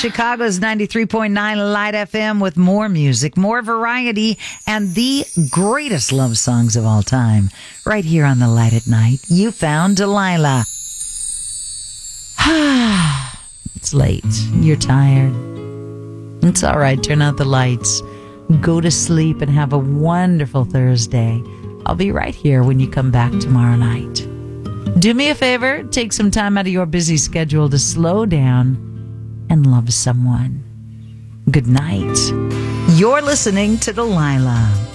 Chicago's 93.9 Light FM with more music, more variety, and the greatest love songs of all time. Right here on the Light at Night, you found Delilah. It's late. You're tired. It's all right. Turn out the lights. Go to sleep and have a wonderful Thursday. I'll be right here when you come back tomorrow night. Do me a favor. Take some time out of your busy schedule to slow down and love someone. Good night. You're listening to Delilah.